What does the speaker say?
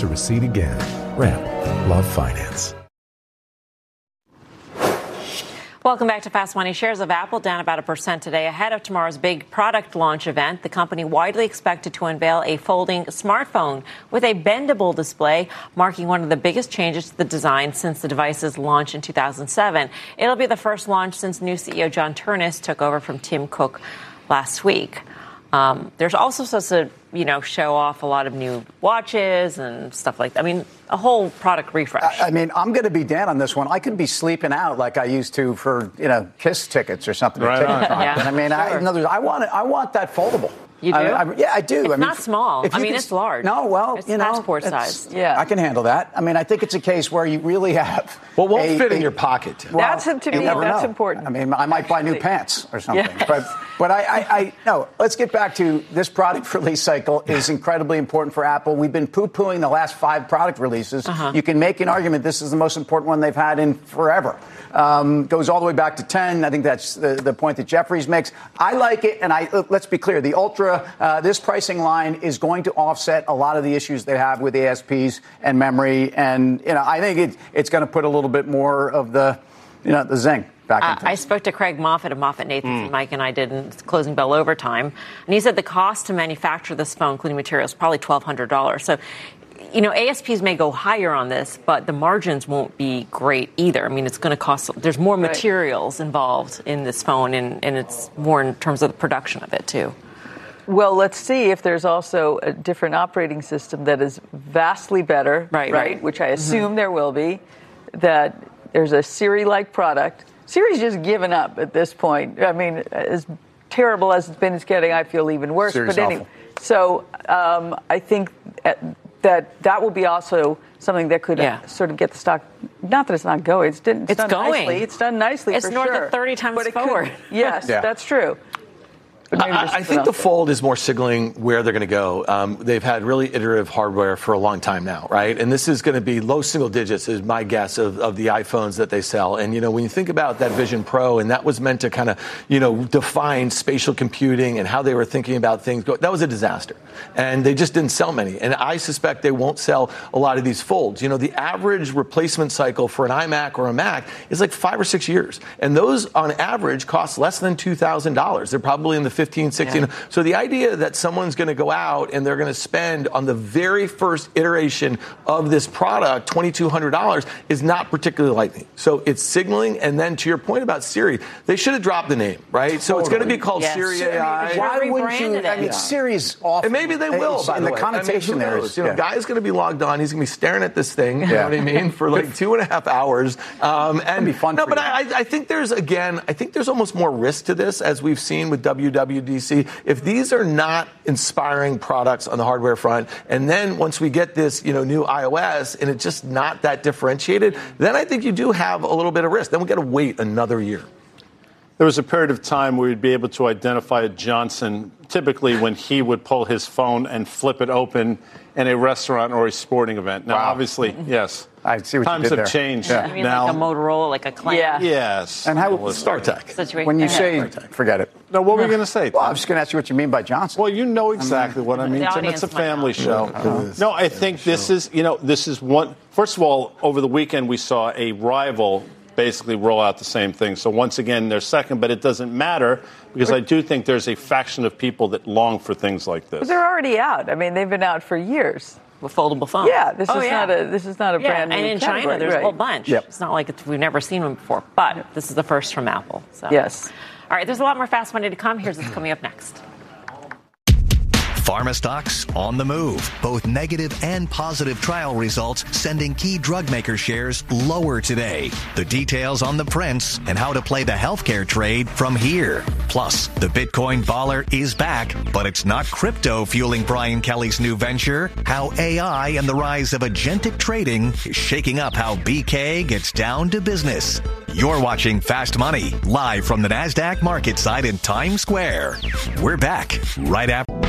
to recede again. Ramp. Love Finance. Welcome back to Fast Money. Shares of Apple down about 1% today ahead of tomorrow's big product launch event. The company widely expected to unveil a folding smartphone with a bendable display, marking one of the biggest changes to the design since the device's launch in 2007. It'll be the first launch since new CEO John Ternus took over from Tim Cook last week. There's also supposed to, show off a lot of new watches and stuff like that. I mean, a whole product refresh. I'm going to be Dan on this one. I could be sleeping out like I used to for, KISS tickets or something. Right on. Yeah, sure. I want that foldable. You do? I do. It's not small. It's large. No, well, it's passport size. Yeah, I can handle that. I think it's a case where you really have. Well, it won't fit in your pocket. Well, that's important. I might buy new pants or something. Yeah. But I no. Let's get back to this product release cycle is incredibly important for Apple. We've been poo-pooing the last 5 product releases. You can make an argument this is the most important one they've had in forever. Goes all the way back to 10. I think that's the point that Jeffries makes. I like it, and let's be clear. The Ultra, this pricing line is going to offset a lot of the issues they have with ASPs and memory, and I think it's going to put a little bit more of the zing. I spoke to Craig Moffett of MoffettNathanson. Mike and I did in Closing Bell Overtime. And he said the cost to manufacture this phone, including materials, is probably $1,200. So, ASPs may go higher on this, but the margins won't be great either. It's going to cost, there's more materials involved in this phone, and it's more in terms of the production of it, too. Well, let's see if there's also a different operating system that is vastly better, right? Which I assume there will be, that there's a Siri-like product. Siri's just given up at this point. As terrible as it's getting, I feel even worse. Siri's but anyway, so I think that will be also something that could sort of get the stock. Not that it's not going. It's done going. Nicely. It's done nicely. It's for north sure. of 30 times forward. Yes, that's true. I think the Fold is more signaling where they're going to go. They've had really iterative hardware for a long time now, right? And this is going to be low single digits, is my guess, of the iPhones that they sell. And, when you think about that Vision Pro, and that was meant to kind of, define spatial computing and how they were thinking about things, that was a disaster. And they just didn't sell many. And I suspect they won't sell a lot of these Folds. The average replacement cycle for an iMac or a Mac is like 5 or 6 years. And those, on average, cost less than $2,000. They're probably in the 15, 16. Yeah. So the idea that someone's going to go out and they're going to spend on the very first iteration of this product $2,200 is not particularly likely. So it's signaling. And then to your point about Siri, they should have dropped the name, right? So it's going to be called Siri AI. Why wouldn't you? Siri's off. And maybe they will, by the way. The connotation there is, guy's going to be logged on. He's going to be staring at this thing, you know what I mean, for like 2.5 hours. That'd be fun. No, but I think there's almost more risk to this, as we've seen with WWDC. If these are not inspiring products on the hardware front, and then once we get this, new iOS, and it's just not that differentiated, then I think you do have a little bit of risk. Then we got to wait another year. There was a period of time where you'd be able to identify a Johnson, typically when he would pull his phone and flip it open in a restaurant or a sporting event. Now, obviously, yes. I see what times you did have there. changed. Yeah. You mean now, like a Motorola, like a clamp? Yeah. Yes. And how StarTech. When you say, forget it. No, what were you going to say? Well, I was just going to ask you what you mean by Johnson. Well, you know exactly what I mean, Tim. It's a family show. No, I think this is one. First of all, over the weekend we saw a rival basically roll out the same thing. So once again, they're second, but it doesn't matter because I do think there's a faction of people that long for things like this. But they're already out. They've been out for years. With foldable phones. Yeah, this is not a brand new and in category. China, there's a whole bunch. Yep. It's not like we've never seen one before, but this is the first from Apple. So. Yes. All right, there's a lot more Fast Money to come. Here's what's coming up next. Pharma stocks on the move. Both negative and positive trial results sending key drug maker shares lower today. The details on the prints and how to play the healthcare trade from here. Plus, the Bitcoin baller is back, but it's not crypto fueling Brian Kelly's new venture. How AI and the rise of agentic trading is shaking up how BK gets down to business. You're watching Fast Money, live from the NASDAQ market site in Times Square. We're back right after.